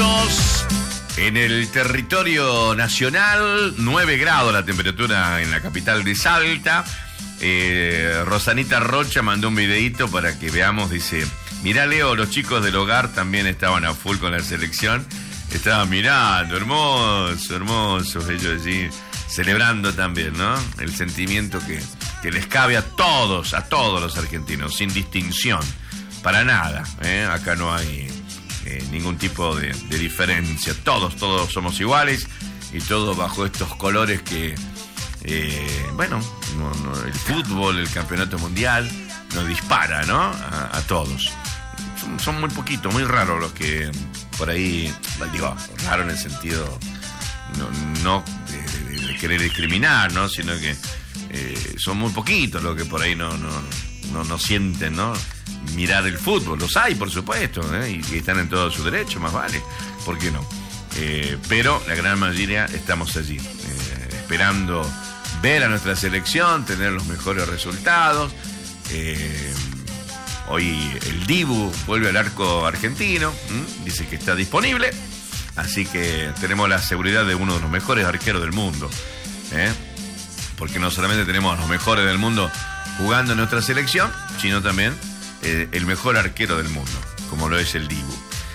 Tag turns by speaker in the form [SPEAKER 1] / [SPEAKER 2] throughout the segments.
[SPEAKER 1] minutos. En el territorio nacional, 9 grados la temperatura en la capital de Salta. Rosanita Rocha mandó un videíto para que veamos, dice: mirá, Leo, los chicos del hogar también estaban a full con la selección. Estaban mirando, hermosos ellos allí, celebrando también, ¿no? El sentimiento que les cabe a todos los argentinos, sin distinción, para nada, acá no hay ningún tipo de diferencia, todos somos iguales y todos bajo estos colores que, el fútbol, el campeonato mundial nos dispara, ¿no? A todos. Son muy poquitos, muy raros los que por ahí, digo, raro en el sentido no de querer discriminar, ¿no? Sino que son muy poquitos los que por ahí no sienten, ¿no? Mirar el fútbol. Los hay, por supuesto, y están en todo su derecho, más vale. ¿Por qué no? Pero la gran mayoría estamos allí, esperando ver a nuestra selección, tener los mejores resultados. Hoy el Dibu vuelve al arco argentino, dice que está disponible, así que tenemos la seguridad de uno de los mejores arqueros del mundo, porque no solamente tenemos a los mejores del mundo jugando en nuestra selección, sino también el mejor arquero del mundo, como lo es el Dibu.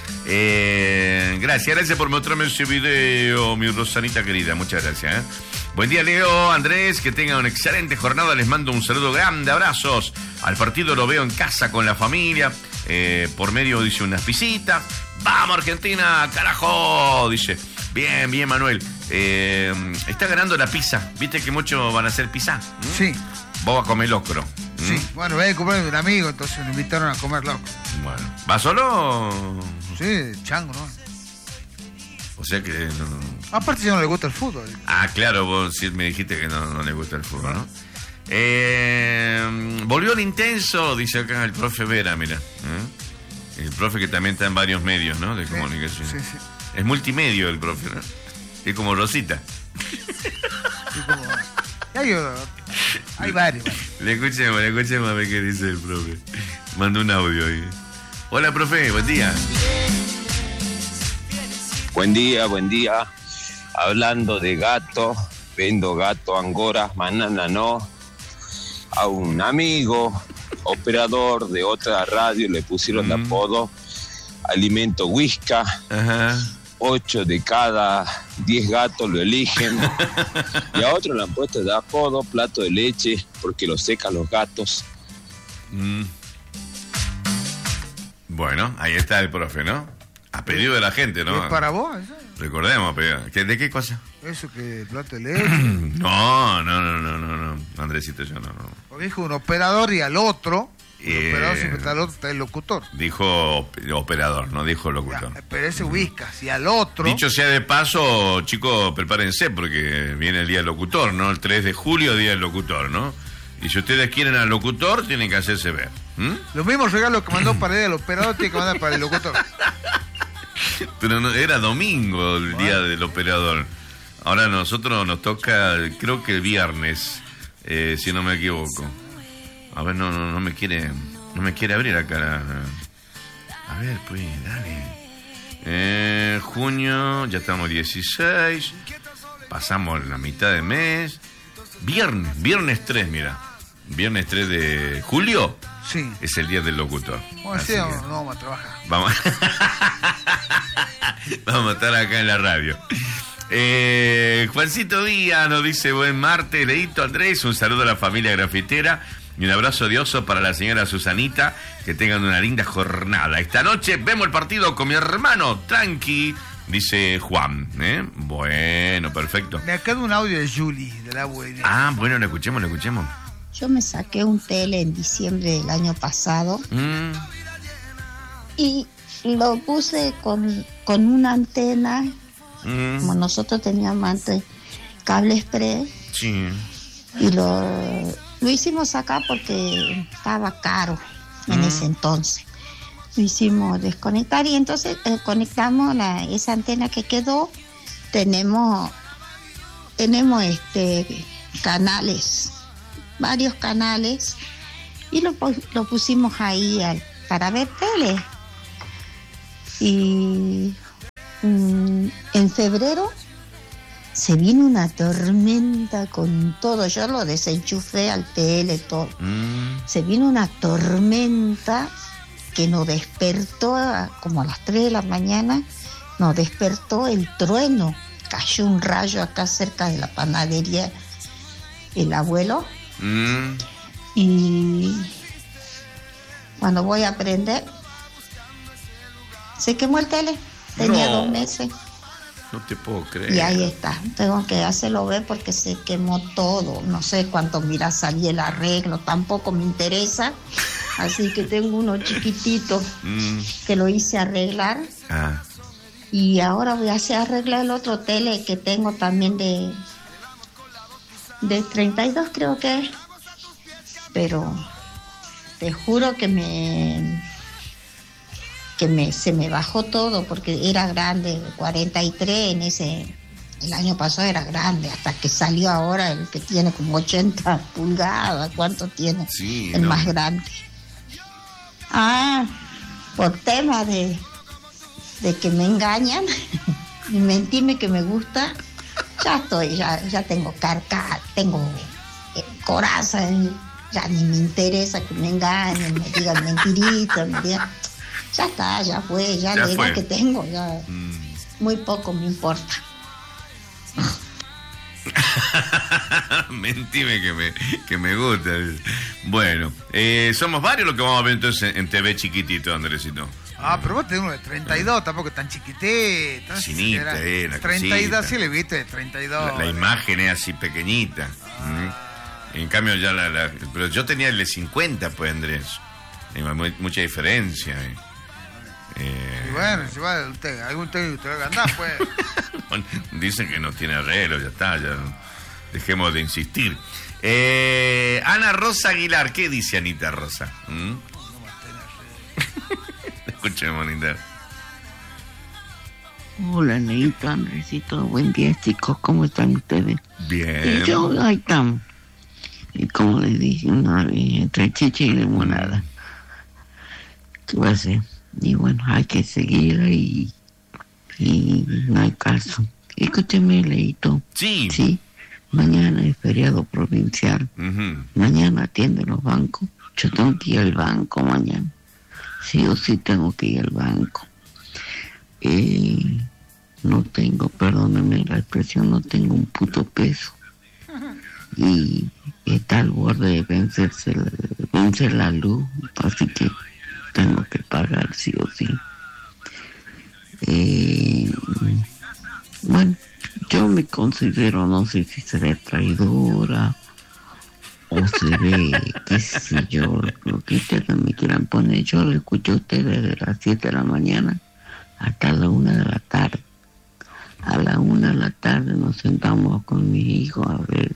[SPEAKER 1] Gracias por mostrarme ese video, mi Rosanita querida, muchas gracias. Buen día, Leo, Andrés, que tengan una excelente jornada, les mando un saludo grande, abrazos. Al partido lo veo en casa con la familia, por medio, dice, unas pisitas. ¡Vamos, Argentina, carajo! Dice, bien, Manuel. Está ganando la pizza, viste que muchos van a hacer pizza.
[SPEAKER 2] Sí.
[SPEAKER 1] Vos vas a comer locro.
[SPEAKER 2] Sí, bueno, voy a comer de un amigo, entonces me invitaron a comer locro.
[SPEAKER 1] Bueno, ¿vas solo?
[SPEAKER 2] Sí, chango, ¿no?
[SPEAKER 1] O sea que no.
[SPEAKER 2] Aparte, si no le gusta el fútbol.
[SPEAKER 1] Ah, claro, vos sí me dijiste que no le gusta el fútbol, ¿no? Volvió el intenso, dice acá el profe Vera, mira. El profe que también está en varios medios, ¿no? De comunicación.
[SPEAKER 2] Sí.
[SPEAKER 1] Es multimedio el profe, ¿no? Es como Rosita.
[SPEAKER 2] Sí, como... Hay varios.
[SPEAKER 1] Le escuchemos a ver qué dice el profe. Manda un audio ahí. Hola, profe, buen día.
[SPEAKER 3] Buen día. Hablando de gato, vendo gato angora, manana no. A un amigo, operador de otra radio, le pusieron de apodo Alimento Whisca.
[SPEAKER 1] Ajá.
[SPEAKER 3] 8 de cada 10 gatos lo eligen. Y a otro le han puesto de apodo Plato de Leche, porque lo secan los gatos.
[SPEAKER 1] Bueno, ahí está el profe, ¿no? A pedido de la gente, ¿no?
[SPEAKER 2] ¿Es para vos eso?
[SPEAKER 1] Recordemos, pero ¿de qué cosa?
[SPEAKER 2] Eso que plato de leche.
[SPEAKER 1] No, Andresito, yo no.
[SPEAKER 2] Porque dijo un operador y al otro. El operador siempre está al otro, está el locutor.
[SPEAKER 1] Dijo operador, no dijo locutor.
[SPEAKER 2] Ya, pero ese Whiskas y al otro.
[SPEAKER 1] Dicho sea de paso, chicos, prepárense porque viene el día del locutor, ¿no? El 3 de julio, día del locutor, ¿no? Y si ustedes quieren al locutor, tienen que hacerse ver.
[SPEAKER 2] Los mismos regalos que mandó para el operador tiene que mandar para el locutor.
[SPEAKER 1] Pero no, era domingo el día del operador. Ahora a nosotros nos toca, creo que el viernes, si no me equivoco. A ver, no me quiere abrir acá. A ver, pues, dale. Junio, ya estamos 16. Pasamos la mitad de mes. Viernes 3, mira. Viernes 3 de julio.
[SPEAKER 2] Sí.
[SPEAKER 1] Es el día del locutor.
[SPEAKER 2] Bueno, sí, no vamos a trabajar.
[SPEAKER 1] Vamos a estar acá en la radio. Juancito Díaz nos dice: buen martes, Leito, Andrés, un saludo a la familia grafitera y un abrazo de oso para la señora Susanita, que tengan una linda jornada. Esta noche vemos el partido con mi hermano, tranqui, dice Juan. Bueno, perfecto.
[SPEAKER 2] Me acaba un audio de Julie, de la abuela.
[SPEAKER 1] Ah, bueno, lo escuchemos.
[SPEAKER 4] Yo me saqué un tele en diciembre del año pasado y lo puse con una antena. Como nosotros teníamos antes cable express.
[SPEAKER 1] Sí.
[SPEAKER 4] Y lo hicimos acá porque estaba caro en ese entonces. Lo hicimos desconectar y entonces conectamos esa antena que quedó. Tenemos canales, varios canales, y lo pusimos ahí para ver tele. Y en febrero se vino una tormenta con todo. Yo lo desenchufé al tele, todo. Se vino una tormenta que nos despertó como a las 3 de la mañana. Nos despertó el trueno. Cayó un rayo acá cerca de la panadería el abuelo. Y cuando voy a prender, se quemó el tele. Tenía 2 meses.
[SPEAKER 1] No te puedo creer.
[SPEAKER 4] Y ahí está. Tengo que hacerlo ver porque se quemó todo. No sé cuánto mira salí el arreglo. Tampoco me interesa. Así que tengo uno chiquitito que lo hice arreglar. Y ahora voy a hacer arreglar el otro tele que tengo también de 32 creo que es. Pero te juro que se me bajó todo porque era grande, 43 el año pasado era grande, hasta que salió ahora el que tiene como 80 pulgadas, ¿cuánto tiene?
[SPEAKER 1] Sí,
[SPEAKER 4] el más grande. Por tema de que me engañan y mentirme que me gusta, ya tengo carca, tengo coraza, ya ni me interesa que me engañen, me digan mentiritas, me digan... Ya está, ya fue, ya la edad que tengo, ya muy poco me importa.
[SPEAKER 1] Mentime que me gusta. Bueno, somos varios los que vamos a ver entonces en TV chiquitito, Andresito.
[SPEAKER 2] Pero vos tenés uno de 32, tampoco tan chiquitito.
[SPEAKER 1] Finita, la
[SPEAKER 2] 32,
[SPEAKER 1] cosita.
[SPEAKER 2] sí le viste, 32.
[SPEAKER 1] La imagen es así pequeñita. En cambio ya pero yo tenía el de 50, pues, Andrés. Hay mucha diferencia.
[SPEAKER 2] Y bueno, si va algún técnico te va a ganar, pues.
[SPEAKER 1] Dicen que no tiene arreglo, ya está, ya dejemos de insistir. Ana Rosa Aguilar, ¿qué dice Anita Rosa? Escuchemos, Anita.
[SPEAKER 5] Hola, Neito, Andresito, buen día, chicos, ¿cómo están ustedes?
[SPEAKER 1] Bien.
[SPEAKER 5] Y yo, ahí estamos. Y como les dije, una vez, entre chicha y limonada. ¿Qué va a hacer? Y bueno, hay que seguirla y no hay caso. Escúcheme, Leito.
[SPEAKER 1] Sí.
[SPEAKER 5] Mañana es feriado provincial. Mañana atienden los bancos. Yo tengo que ir al banco mañana. Sí o sí tengo que ir al banco. No tengo, perdónenme la expresión, no tengo un puto peso. Y está al borde de vencer la luz. Así que tengo que pagar sí o sí. Bueno, yo me considero, no sé si seré traidora o seré, qué sé yo, lo que ustedes me quieran poner. Yo lo escucho a ustedes desde las 7 de la mañana hasta la 1 de la tarde. A la 1 de la tarde nos sentamos con mis hijos a ver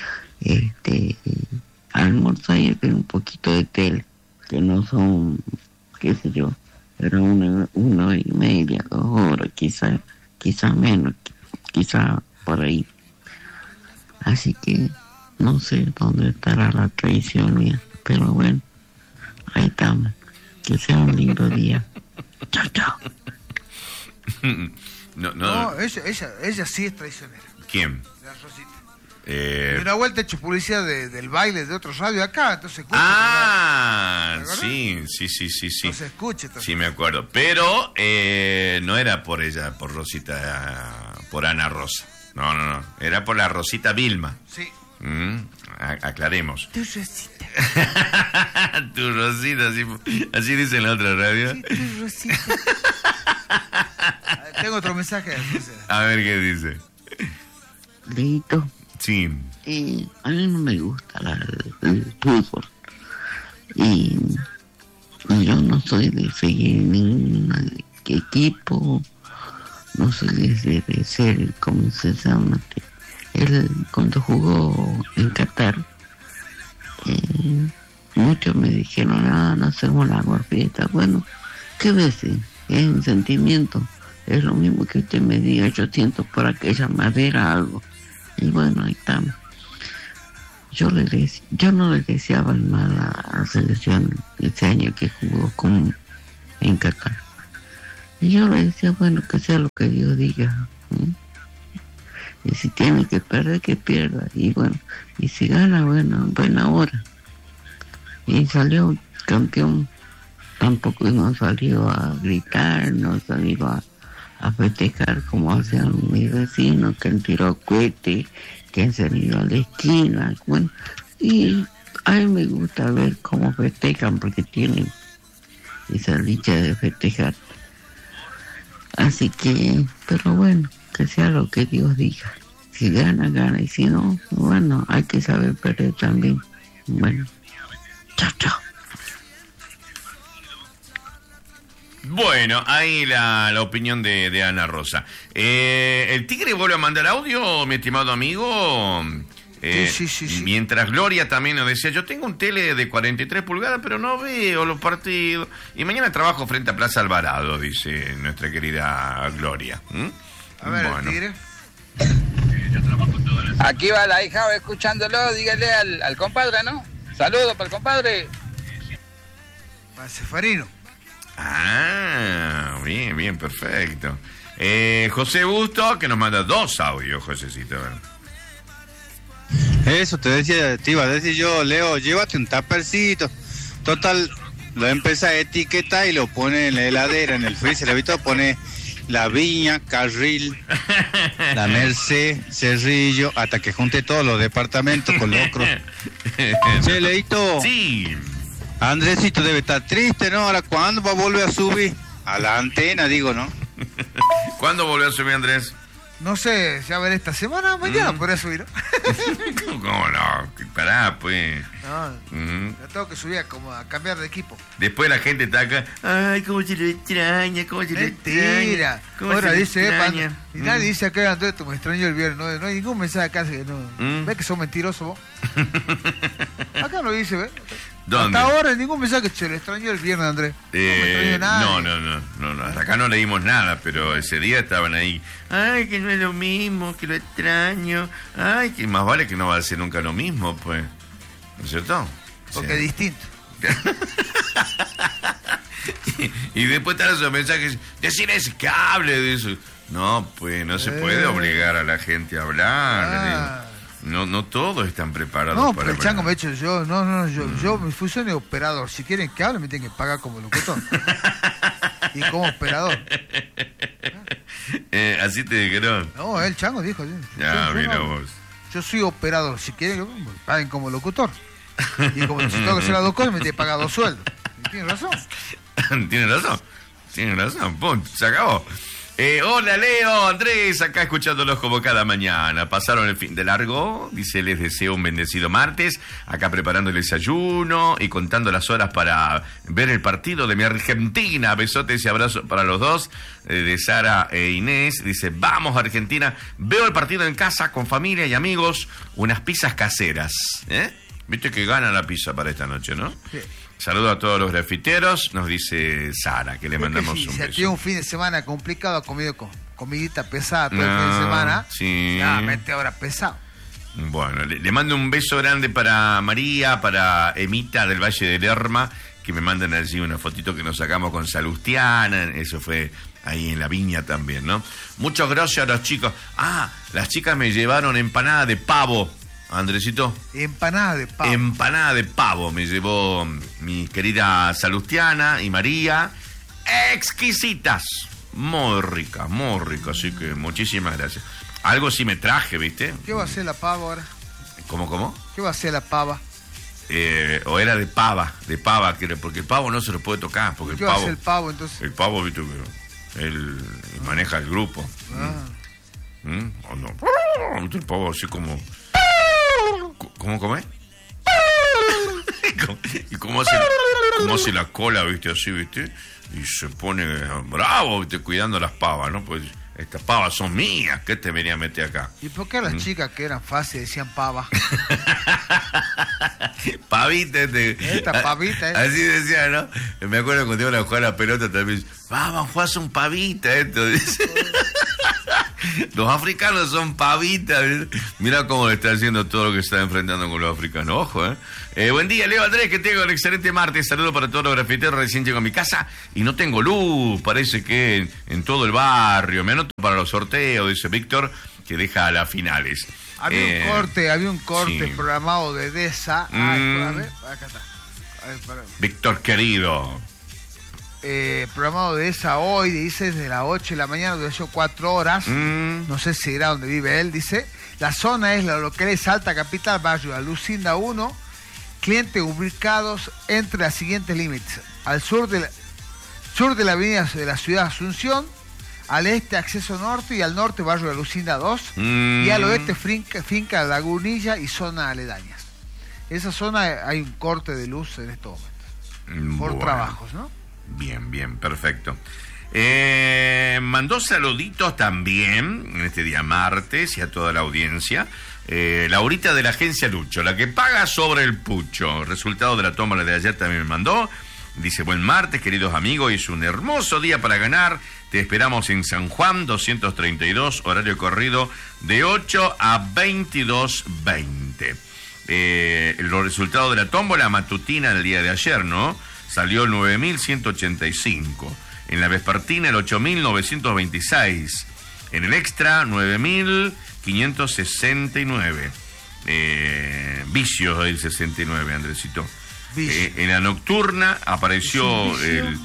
[SPEAKER 5] almorzar y ver un poquito de tele, que no son, qué sé yo, pero una hora y media, 2 horas, quizá menos, quizá por ahí. Así que no sé dónde estará la traición mía, pero bueno, ahí estamos. Que sea un lindo día. Chao.
[SPEAKER 2] No, ella sí es traicionera.
[SPEAKER 1] ¿Quién?
[SPEAKER 2] La Rosita. Y una vuelta he hecho publicidad del baile de otros radios acá, entonces escucha.
[SPEAKER 1] Sí.
[SPEAKER 2] Entonces escuche.
[SPEAKER 1] Sí, me acuerdo. Pero no era por ella, por Rosita, por Ana Rosa. No. Era por la Rosita Vilma.
[SPEAKER 2] Sí.
[SPEAKER 1] Aclaremos.
[SPEAKER 2] Tu Rosita.
[SPEAKER 1] Tu Rosita, así dice en la otra radio.
[SPEAKER 2] Sí, tu Rosita. Tengo otro mensaje.
[SPEAKER 1] A ver qué dice.
[SPEAKER 5] Leito.
[SPEAKER 1] Sí.
[SPEAKER 5] A mí no me gusta el fútbol. Y yo no soy de seguir ningún equipo. No soy de ser, como se llama. Él, cuando jugó en Qatar, muchos me dijeron, no hacemos la fiesta. Bueno, ¿qué veces? Es un sentimiento. Es lo mismo que usted me diga, yo siento por aquella madera algo. Y bueno, ahí estamos. Yo no le deseaba el mal a la selección ese año que jugó en Qatar. Y yo le decía, bueno, que sea lo que Dios diga. Y si tiene que perder, que pierda. Y bueno, y si gana, bueno, buena hora. Y salió campeón. Tampoco no salió a gritar, no salió a festejar como hacían mis vecinos, que han tirado cohete, que han salido a la esquina. Bueno, y a mí me gusta ver cómo festejan, porque tienen esa dicha de festejar. Así que, pero bueno, que sea lo que Dios diga. Si gana, gana, y si no, bueno, hay que saber perder también. Bueno, chao, chao.
[SPEAKER 1] Bueno, ahí la opinión de Ana Rosa. ¿El Tigre vuelve a mandar audio, mi estimado amigo?
[SPEAKER 2] Sí.
[SPEAKER 1] Mientras Gloria también nos decía, yo tengo un tele de 43 pulgadas, pero no veo los partidos. Y mañana trabajo frente a Plaza Alvarado, dice nuestra querida Gloria.
[SPEAKER 2] A ver, bueno. El Tigre.
[SPEAKER 6] Aquí va la hija escuchándolo, dígale al compadre, ¿no? Saludos para el compadre.
[SPEAKER 2] Para Cefarino.
[SPEAKER 1] Ah, bien, perfecto. José Busto, que nos manda 2 audios, Josecito.
[SPEAKER 7] Eso te iba a decir yo, Leo, llévate un tapercito. Total, lo empieza a etiquetar y lo pone en la heladera, en el freezer. ¿Visto? Pone La Viña, Carril, La Merced, Cerrillo, hasta que junte todos los departamentos con locro. Che, Leito.
[SPEAKER 1] Sí.
[SPEAKER 7] Andresito debe estar triste, ¿no? Ahora, ¿cuándo va a volver a subir? A la antena, digo, ¿no?
[SPEAKER 1] ¿Cuándo volvió a subir, Andrés?
[SPEAKER 2] No sé, ya ver esta semana, mañana podría subir, ¿no?
[SPEAKER 1] ¿Cómo no? Pará, pues.
[SPEAKER 2] No, la tengo que subir a cambiar de equipo.
[SPEAKER 1] Después la gente está acá, ay, cómo se lo extraña, cómo se lo extraña.
[SPEAKER 2] Ahora dice, y nadie dice acá, Andrés, me extraño el viernes. No hay ningún mensaje acá, que no. ¿Ves que son mentirosos vos? Acá no dice, ¿ves?
[SPEAKER 1] ¿Dónde?
[SPEAKER 2] Hasta ahora ningún mensaje que se lo extrañó el viernes, Andrés. No me extrañó nada.
[SPEAKER 1] No. Hasta acá no leímos nada, pero ese día estaban ahí. Ay, que no es lo mismo, que lo extraño. Ay, que más vale que no va a ser nunca lo mismo, pues. ¿No es cierto?
[SPEAKER 2] Porque es distinto.
[SPEAKER 1] y después están esos mensajes. Decir ese que hable de eso. No, pues no se puede obligar a la gente a hablar. No todos están preparados
[SPEAKER 2] para... No,
[SPEAKER 1] pero
[SPEAKER 2] el chango me ha hecho yo mi función es operador. Si quieren que hable, me tienen que pagar como locutor. Y como operador.
[SPEAKER 1] Así te dijeron.
[SPEAKER 2] No, el chango dijo.
[SPEAKER 1] Ya, mira vos.
[SPEAKER 2] Yo soy operador. Si quieren, me paguen como locutor. Y como si tengo que hacer las 2 cosas, me tienen que pagar 2 sueldos. ¿Tienes razón?
[SPEAKER 1] Tienes razón, punto, se acabó. Hola Leo, Andrés, acá escuchándolos como cada mañana. Pasaron el fin de largo, dice, les deseo un bendecido martes. Acá preparando el desayuno y contando las horas para ver el partido de mi Argentina. Besotes y abrazos para los dos, de Sara e Inés. Dice, vamos Argentina, veo el partido en casa con familia y amigos, unas pizzas caseras. Viste que gana la pizza para esta noche, ¿no? Sí. Saludo a todos los grafiteros, nos dice Sara, que le mandamos un beso.
[SPEAKER 2] Si tiene un fin de semana complicado, ha comido comidita pesada todo el fin de semana,
[SPEAKER 1] sí.
[SPEAKER 2] Ya, mete ahora pesado.
[SPEAKER 1] Bueno, le mando un beso grande para María, para Emita del Valle del Lerma, que me mandan allí una fotito que nos sacamos con Salustiana, eso fue ahí en la Viña también, ¿no? Muchas gracias a los chicos. Las chicas me llevaron empanada de pavo. Andresito.
[SPEAKER 2] Empanada de pavo
[SPEAKER 1] me llevó mi querida Salustiana y María. Exquisitas. Muy rica, así que muchísimas gracias. Algo sí me traje, ¿viste?
[SPEAKER 2] ¿Qué va a hacer la pava ahora?
[SPEAKER 1] ¿Cómo?
[SPEAKER 2] ¿Qué va a hacer la pava?
[SPEAKER 1] O era de pava, porque el pavo no se lo puede tocar. Porque
[SPEAKER 2] ¿Qué va a hacer el pavo entonces?
[SPEAKER 1] El pavo, ¿viste? Él maneja el grupo. ¿O no? El pavo así como... ¿Cómo es? ¿Y cómo hace la cola, viste, así, viste? Y se pone bravo, viste, cuidando las pavas, ¿no? Pues estas pavas son mías, ¿qué te venía a meter acá?
[SPEAKER 2] ¿Y por qué las chicas que eran fáciles decían pava?
[SPEAKER 1] Pavita,
[SPEAKER 2] Esta pavita,
[SPEAKER 1] Así decía, ¿no? Me acuerdo cuando iban a jugar a la pelota también. Vamos, juegas un pavita, esto, dice. Los africanos son pavitas. Mira cómo le está haciendo todo lo que está enfrentando con los africanos. Ojo, Buen día, Leo Andrés, que tengo un excelente martes. Saludo para todos los grafiteros. Recién llego a mi casa y no tengo luz. Parece que en todo el barrio. Me anoto para los sorteos, dice Víctor, que deja a las finales.
[SPEAKER 2] Había un corte
[SPEAKER 1] sí.
[SPEAKER 2] programado de DESA. A ver, acá está.
[SPEAKER 1] Víctor querido.
[SPEAKER 2] Programado de esa hoy, dice, desde las 8 de la mañana, duró 4 horas. No sé si era donde vive él, dice. La zona es lo que es Salta Capital, barrio Alucinda 1. Clientes ubicados entre los siguientes límites: al sur de la avenida de la ciudad Asunción, al este acceso norte y al norte barrio Alucinda 2 y al oeste finca Lagunilla y zona aledañas. Esa zona hay un corte de luz en estos momentos por trabajos, ¿no?
[SPEAKER 1] Bien, perfecto. Mandó saluditos también en este día martes y a toda la audiencia. Laurita de la agencia Lucho, la que paga sobre el pucho. Resultado de la tómbola de ayer también me mandó. Dice: buen martes, queridos amigos, es un hermoso día para ganar. Te esperamos en San Juan 232, horario corrido de 8 a 22:20. Los resultados de la tómbola matutina del día de ayer, ¿no? Salió 9.185. En la vespertina el 8.926. En el extra 9.569. Vicios el 69, Andresito. En la nocturna apareció el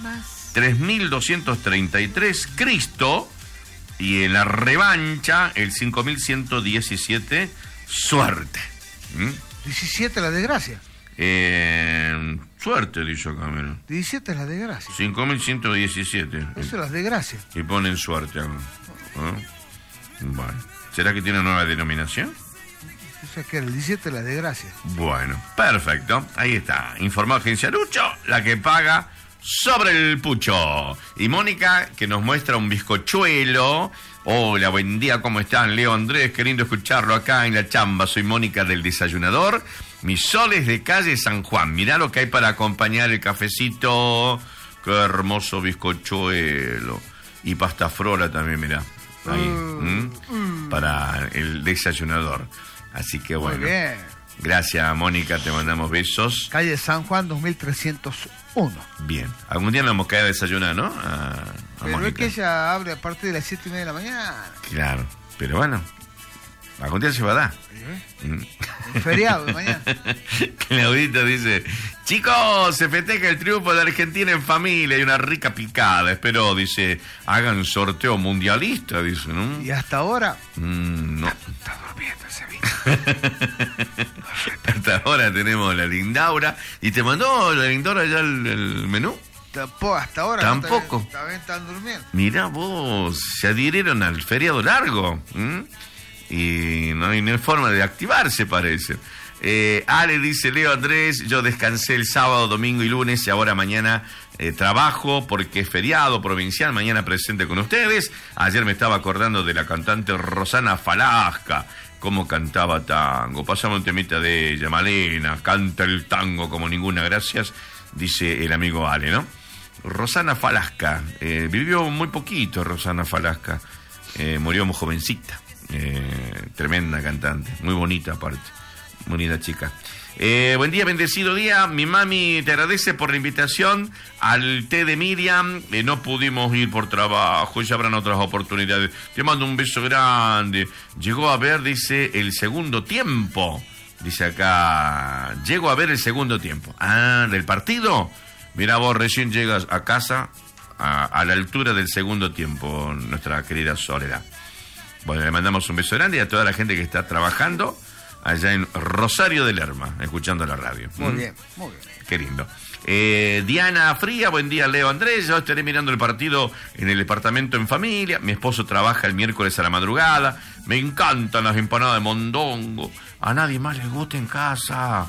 [SPEAKER 1] 3.233 Cristo. Y en la revancha el 5.117 Suerte.
[SPEAKER 2] 17 la desgracia.
[SPEAKER 1] Suerte, dice acá, mira.
[SPEAKER 2] 17 es la desgracia.
[SPEAKER 1] 5.117.
[SPEAKER 2] Eso es la desgracia.
[SPEAKER 1] Y ponen suerte acá. Bueno. ¿Será que tiene nueva denominación?
[SPEAKER 2] O sea que el 17 es la desgracia.
[SPEAKER 1] Bueno, perfecto. Ahí está. Informado Agencia Lucho, la que paga sobre el pucho. Y Mónica, que nos muestra un bizcochuelo. Hola, buen día, ¿cómo están? Leo Andrés, qué lindo escucharlo acá en la chamba. Soy Mónica del Desayunador. Mis soles de calle San Juan. Mirá lo que hay para acompañar el cafecito. Qué hermoso bizcochuelo. Y pasta frola también, mirá. Ahí. Para el Desayunador. Así que bueno.
[SPEAKER 2] Muy bien.
[SPEAKER 1] Gracias, Mónica, te mandamos besos.
[SPEAKER 2] Calle San Juan 2301.
[SPEAKER 1] Bien. Algún día nos vamos a caer a desayunar, ¿no?
[SPEAKER 2] Pero
[SPEAKER 1] Mónica.
[SPEAKER 2] es que ella abre a partir de las 7:30 de la mañana.
[SPEAKER 1] Claro, pero bueno, algún día se va a dar.
[SPEAKER 2] Un feriado de mañana.
[SPEAKER 1] Claudita dice: chicos, se festeja el triunfo de Argentina en familia y una rica picada. Espero, dice, hagan sorteo mundialista, dice, ¿no?
[SPEAKER 2] Y hasta ahora
[SPEAKER 1] no.
[SPEAKER 2] Está durmiendo ese bicho.
[SPEAKER 1] Hasta ahora tenemos la Lindaura. ¿Y te mandó la Lindaura ya el menú?
[SPEAKER 2] Hasta ahora
[SPEAKER 1] tampoco.
[SPEAKER 2] También están durmiendo.
[SPEAKER 1] Mirá vos, se adhirieron al feriado largo. Y no hay forma de activarse, parece. Ale dice: Leo Andrés, yo descansé el sábado, domingo y lunes y ahora mañana trabajo porque es feriado provincial, mañana presente con ustedes. Ayer me estaba acordando de la cantante Rosana Falasca, cómo cantaba tango. Pasamos un temita de ella. Malena, canta el tango como ninguna, gracias, dice el amigo Ale, ¿no? Rosana Falasca, vivió muy poquito Rosana Falasca, murió muy jovencita. Tremenda cantante, muy bonita aparte, muy linda chica. Buen día, bendecido día. Mi mami te agradece por la invitación al té de Miriam. No pudimos ir por trabajo, ya habrán otras oportunidades. Te mando un beso grande. Llegó a ver, dice, el segundo tiempo. Dice acá, llego a ver el segundo tiempo. ¿Del partido? Mira, vos recién llegas a casa a la altura del segundo tiempo, nuestra querida Soledad. Bueno, le mandamos un beso grande a toda la gente que está trabajando allá en Rosario de Lerma, escuchando la radio.
[SPEAKER 2] Muy bien, muy bien.
[SPEAKER 1] Qué lindo. Diana Fría, buen día, Leo Andrés. Yo estaré mirando el partido en el departamento en familia. Mi esposo trabaja el miércoles a la madrugada. Me encantan las empanadas de mondongo. A nadie más le gusta en casa.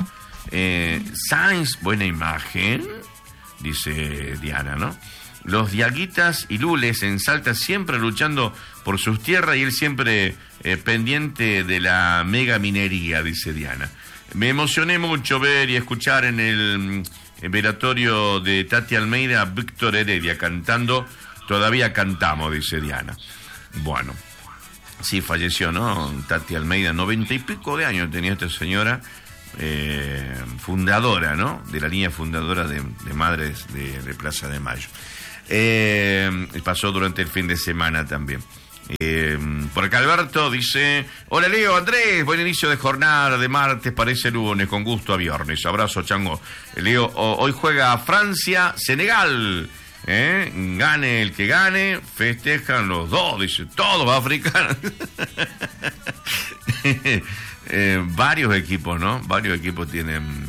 [SPEAKER 1] Sainz, buena imagen, dice Diana, ¿no? Los diaguitas y lules en Salta siempre luchando por sus tierras y él siempre pendiente de la mega minería, dice Diana. Me emocioné mucho ver y escuchar en el velatorio de Tati Almeida a Víctor Heredia cantando. Todavía cantamos, dice Diana. Bueno, sí, falleció, ¿no? Tati Almeida, 90 y pico de años tenía esta señora. fundadora, ¿no? De la línea fundadora de madres de Plaza de Mayo. Pasó durante el fin de semana también. Por acá Alberto dice: hola Leo, Andrés, buen inicio de jornada de martes, parece lunes, con gusto a viernes. Abrazo, chango. Leo, hoy juega Francia, Senegal. Gane el que gane, festejan los dos, dice, todos africanos. Varios equipos, ¿no? Varios equipos tienen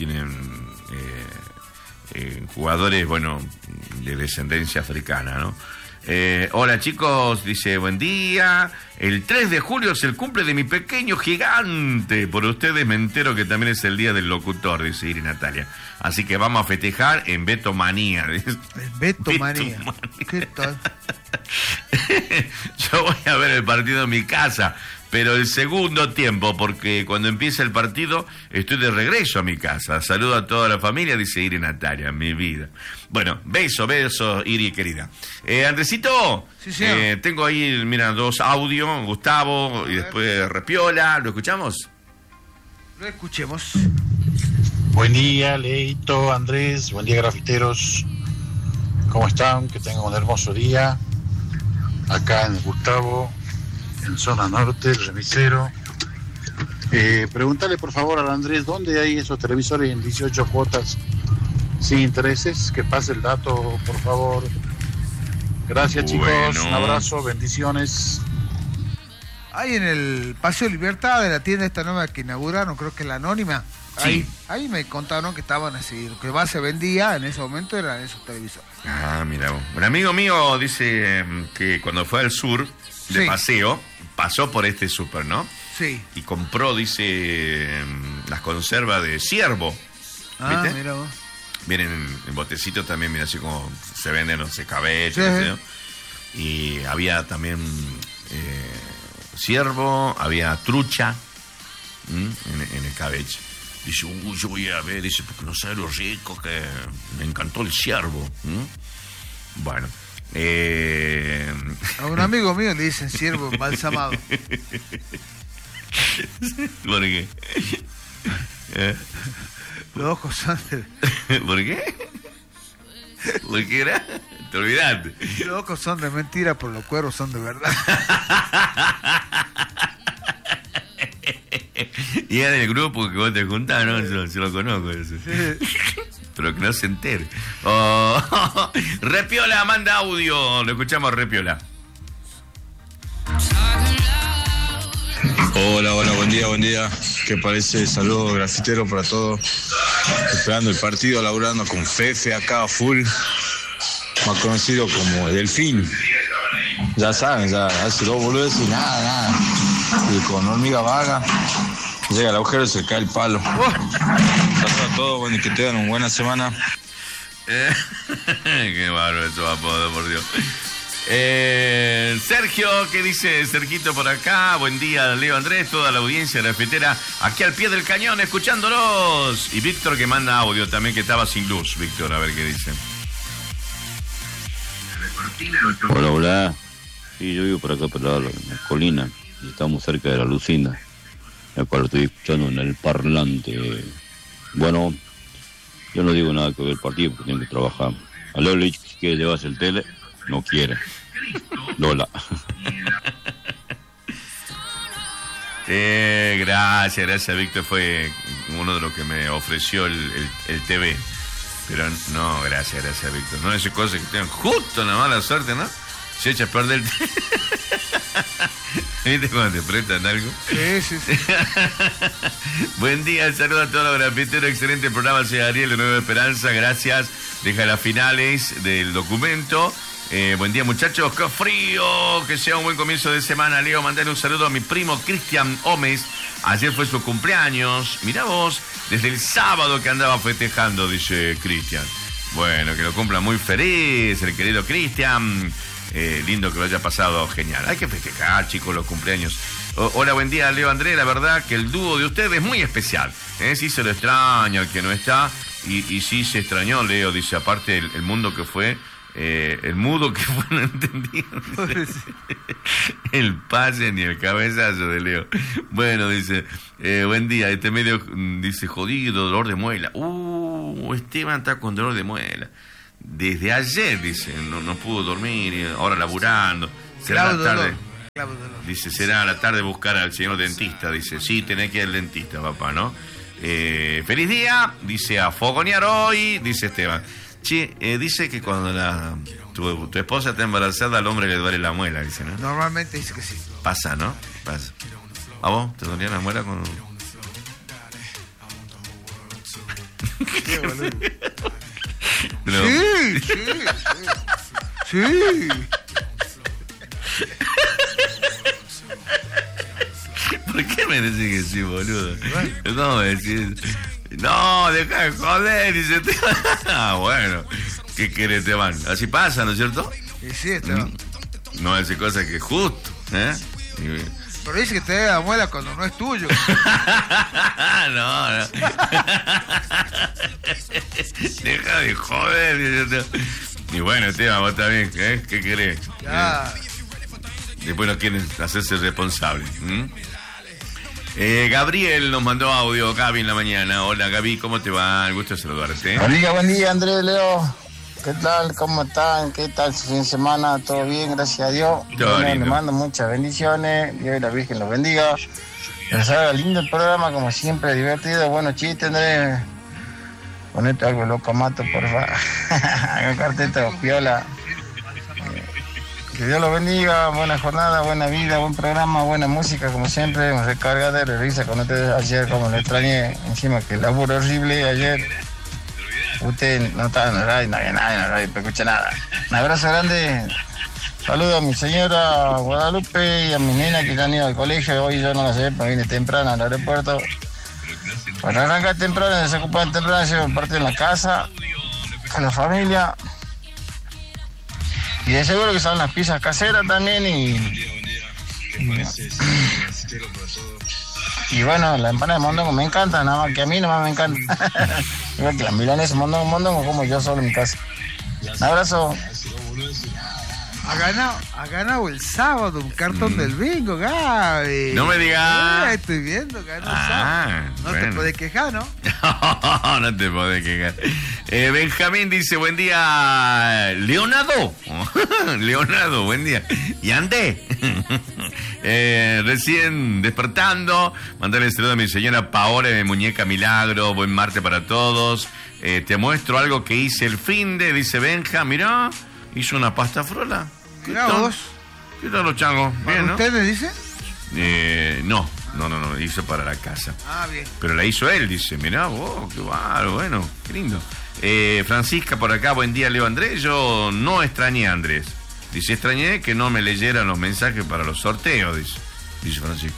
[SPEAKER 1] jugadores, bueno, de descendencia africana, ¿no? Hola chicos, dice, buen día. El 3 de julio es el cumple de mi pequeño gigante. Por ustedes me entero que también es el día del locutor, dice Iri Natalia. Así que vamos a festejar en Betomanía.
[SPEAKER 2] Betomanía. ¿Qué tal?
[SPEAKER 1] Yo voy a ver el partido en mi casa, pero el segundo tiempo, porque cuando empieza el partido estoy de regreso a mi casa. Saludo a toda la familia, dice Iri Natalia, mi vida. Bueno, beso, Iri querida. Andresito,
[SPEAKER 2] sí, señor.
[SPEAKER 1] Tengo ahí, mira, 2 audios, Gustavo y después Repiola. ¿Lo escuchamos?
[SPEAKER 2] Lo escuchemos.
[SPEAKER 8] Buen día, Leito, Andrés, buen día, grafiteros. ¿Cómo están? Que tengan un hermoso día. Acá en Gustavo, en zona norte, el remisero. Pregúntale por favor al Andrés dónde hay esos televisores en 18 cuotas sin intereses. Que pase el dato, por favor. Gracias, chicos.
[SPEAKER 1] Bueno.
[SPEAKER 8] Un abrazo, bendiciones.
[SPEAKER 2] Hay en el Paseo Libertad de la tienda esta nueva que inauguraron, creo que la Anónima.
[SPEAKER 1] Sí.
[SPEAKER 2] Ahí me contaron que estaban así, lo que más se vendía en ese momento eran esos televisores.
[SPEAKER 1] Ah, mira vos. Un amigo mío dice que cuando fue al sur de
[SPEAKER 2] Sí.
[SPEAKER 1] paseo, pasó por este súper, ¿no?
[SPEAKER 2] Sí.
[SPEAKER 1] Y compró, dice, las conservas de ciervo.
[SPEAKER 2] Ah,
[SPEAKER 1] ¿Viste?
[SPEAKER 2] mira vos.
[SPEAKER 1] Vienen en botecitos también, mira, así como se venden, no sé, cabello,
[SPEAKER 2] Sí.
[SPEAKER 1] qué sé yo. Y había también ciervo, había trucha en el cabello. Dice, yo voy a ver, dice, porque no sabe lo rico que me encantó el ciervo. Bueno.
[SPEAKER 2] A un amigo mío le dicen ciervo embalsamado.
[SPEAKER 1] ¿Por qué?
[SPEAKER 2] Los ojos son de...
[SPEAKER 1] ¿Por qué? ¿Por qué era? Te olvidaste.
[SPEAKER 2] Los ojos son de mentira, pero los cueros son de verdad.
[SPEAKER 1] Y era del grupo que vos te juntás, ¿no? Yo lo conozco eso. Pero que no se entere. Oh, Repiola, manda audio. Lo escuchamos, Repiola.
[SPEAKER 9] Hola, buen día. ¿Qué parece? Saludos grafiteros para todos. Esperando el partido, laburando con Fefe acá, full. Más conocido como Delfín. Ya saben, ya hace 2 boludeces y nada. Y con hormiga vaga, llega el agujero y se cae el palo. Saludos a todos, bueno, y que tengan una buena semana.
[SPEAKER 1] Qué bárbaro esos apodos, por Dios. Sergio, ¿qué dice Sergito por acá? Buen día, Leo, Andrés, toda la audiencia grafitera aquí al pie del cañón, escuchándolos. Y Víctor, que manda audio también, que estaba sin luz. Víctor, a ver qué dice.
[SPEAKER 10] Hola. Sí, yo vivo por acá, por la colina, y estamos cerca de la Lucinda, la cual estoy escuchando en el parlante. Bueno, yo no digo nada que ver el partido porque tengo que trabajar. A Leo le dije que si quiere llevarse el tele, no quiere. Lola.
[SPEAKER 1] Gracias, Víctor. Fue uno de los que me ofreció el TV. Pero no, gracias, Víctor. No es cosa que tengan justo la mala suerte, ¿no? Se echa a perder el TV. ¿Viste cuando te prestan algo?
[SPEAKER 2] Sí.
[SPEAKER 1] Buen día, saludo a todos los grafiteros. Excelente programa, soy Ariel de Nueva Esperanza. Gracias. Deja las finales del documento. Buen día, muchachos. ¡Qué frío! Que sea un buen comienzo de semana. Leo, mandale un saludo a mi primo Cristian Gómez. Ayer fue su cumpleaños. Mirá vos, desde el sábado que andaba festejando, dice Cristian. Bueno, que lo cumpla muy feliz, el querido Cristian. Lindo que lo haya pasado, genial. Hay que festejar, chicos, los cumpleaños. Hola, buen día, Leo, Andrés. La verdad que el dúo de ustedes es muy especial. Sí se lo extraña, el que no está. Y sí se extrañó, Leo, dice, aparte el mundo que fue El mudo que fue no entendió. El pase ni el cabezazo de Leo. Bueno, dice, buen día, este medio dice, jodido, dolor de muela. Esteban está con dolor de muela. Desde ayer, dice, no pudo dormir, ahora laburando. Será la tarde. Dice, será la tarde buscar al señor dentista. Dice, sí, tenés que ir al dentista, papá, ¿no? Feliz día, dice, a fogonear hoy, dice Esteban. Che, dice que cuando tu esposa está embarazada, al hombre le duele la muela, dice, ¿no?
[SPEAKER 2] Normalmente dice que sí.
[SPEAKER 1] Pasa, ¿no? Pasa. ¿A vos te dolía la muela con...?
[SPEAKER 2] Qué boludo.
[SPEAKER 1] No.
[SPEAKER 2] Sí.
[SPEAKER 1] ¿Por qué me decís que sí, boludo? ¿Cómo me decís? No, deja de joder, dice Esteban. Bueno, ¿qué querés, Esteban? Así pasa, ¿no es cierto?
[SPEAKER 2] Sí, Esteban.
[SPEAKER 1] No hace cosas que justo, ¿eh?
[SPEAKER 2] Pero dice que te da la muela cuando no es tuyo.
[SPEAKER 1] No. Deja de joder, dice Esteban. Y bueno, Esteban, vos también, ¿eh? ¿Qué querés?
[SPEAKER 2] Ya.
[SPEAKER 1] Después no quieren hacerse responsables. Gabriel nos mandó audio, Gaby, en la mañana. Hola, Gaby, ¿cómo te va? El gusto de saludarte.
[SPEAKER 11] Buen día, Andrés, Leo. ¿Qué tal? ¿Cómo están? ¿Qué tal su fin de semana? ¿Todo bien? Gracias a Dios. Le mando muchas bendiciones. Dios y la Virgen los bendiga. Les haga lindo el programa, como siempre, divertido. Bueno, chiste, Andrés. Ponete algo loco, mato, por favor. Haga carteta, piola. Que Dios los bendiga, buena jornada, buena vida, buen programa, buena música, como siempre, me recarga de risa con ustedes ayer, como le extrañé, encima que el laburo horrible ayer. Usted no estaba en la radio, no había nadie en la radio, no escucha nada. Un abrazo grande, saludo a mi señora Guadalupe y a mi nena que ya han ido al colegio, hoy yo no la sé, me vine temprano al aeropuerto. Para arrancar temprano, desocupar temprano, llevo parte en la casa, con la familia. Y de seguro que son las pizzas caseras también y bueno, la empanada de mondongo me encanta, nada más que a mí nomás me encanta. Igual que la milanesa mondongo como yo solo en mi casa. Un abrazo.
[SPEAKER 2] Ha ganado el sábado un cartón del bingo, Gaby.
[SPEAKER 1] No me digas.
[SPEAKER 2] Estoy viendo, ganó el sábado. No te podés quejar, ¿no?
[SPEAKER 1] No te podés quejar. Benjamín dice, buen día, Leonardo. Leonardo, buen día. Y Andé. Recién despertando. Mandarle saludo a mi señora Paola de Muñeca Milagro. Buen martes para todos. Te muestro algo que hice el finde, dice Benja. Mirá. Hizo una pasta frola.
[SPEAKER 2] Mirá vos.
[SPEAKER 1] ¿Qué tal los changos? Bien, ¿no?
[SPEAKER 2] ¿Usted le dice?
[SPEAKER 1] No, hizo para la casa.
[SPEAKER 2] Ah, bien.
[SPEAKER 1] Pero la hizo él, dice, mirá vos, qué bárbaro, bueno, qué lindo. Francisca por acá, buen día, Leo Andrés. Yo no extrañé a Andrés. Dice, extrañé que no me leyeran los mensajes para los sorteos, dice Francisca.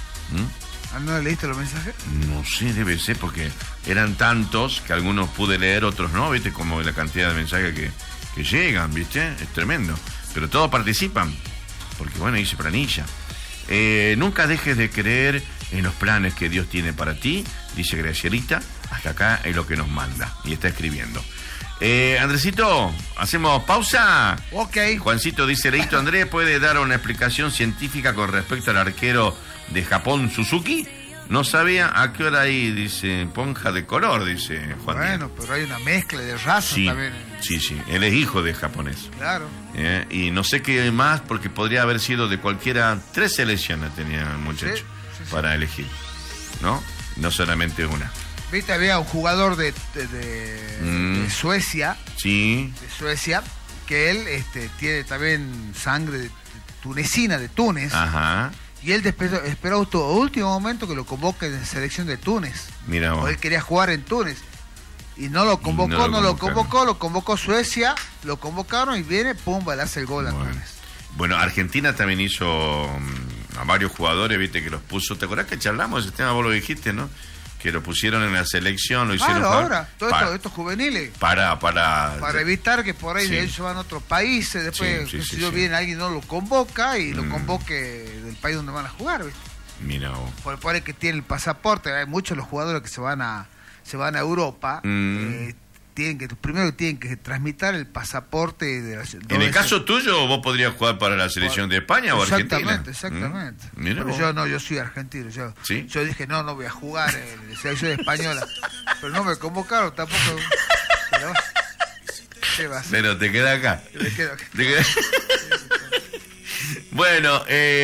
[SPEAKER 2] ¿No le leíste los mensajes?
[SPEAKER 1] No sé, debe ser porque eran tantos que algunos pude leer, otros no, ¿viste? Como la cantidad de mensajes que llegan, ¿viste? Es tremendo. Pero todos participan, porque bueno, hice planilla. Nunca dejes de creer en los planes que Dios tiene para ti, dice Gracierita. Hasta acá es lo que nos manda y está escribiendo. Andresito, ¿hacemos pausa?
[SPEAKER 2] Ok.
[SPEAKER 1] Juancito dice, Leito, Andrés, ¿puede dar una explicación científica con respecto al arquero de Japón, Suzuki? No sabía a qué hora hay, dice, ponja de color, dice Juan.
[SPEAKER 2] Bueno, pero hay una mezcla de razas también.
[SPEAKER 1] Sí, él es hijo de japonés.
[SPEAKER 2] Claro.
[SPEAKER 1] Y no sé qué más, porque podría haber sido de cualquiera, 3 selecciones tenía el muchacho para elegir, ¿no? No solamente una.
[SPEAKER 2] Viste, había un jugador de Suecia.
[SPEAKER 1] Sí.
[SPEAKER 2] De Suecia, que él tiene también sangre tunecina, de Túnez.
[SPEAKER 1] Ajá.
[SPEAKER 2] Y él esperó hasta último momento que lo convoquen en selección de Túnez.
[SPEAKER 1] Mira vos.
[SPEAKER 2] Él quería jugar en Túnez. Y no lo convocó, lo convocó Suecia, lo convocaron y viene, pum, hace el gol a Túnez.
[SPEAKER 1] Bueno, Argentina también hizo a varios jugadores, viste, que los puso. ¿Te acordás que charlamos ese tema? Vos lo dijiste, ¿no? Que lo pusieron en la selección, lo hicieron.
[SPEAKER 2] Claro, ahora, todos estos juveniles.
[SPEAKER 1] Para
[SPEAKER 2] evitar que por ahí de ellos van a otros países, después viene alguien no lo convoca y lo convoque del país donde van a jugar, ¿viste?
[SPEAKER 1] Mira vos.
[SPEAKER 2] Por el que tiene el pasaporte, hay muchos los jugadores que se van a Europa, primero tienen que trasmitir el pasaporte de la
[SPEAKER 1] En el caso tuyo, vos podrías jugar para la selección de España o Argentina.
[SPEAKER 2] Exactamente.
[SPEAKER 1] Pero
[SPEAKER 2] yo soy argentino.
[SPEAKER 1] ¿Sí?
[SPEAKER 2] Yo dije, no voy a jugar en la selección española. Pero no me convocaron tampoco. Pero, ¿qué va a hacer?
[SPEAKER 1] Pero te queda acá.
[SPEAKER 2] Me quedo acá.
[SPEAKER 1] Bueno,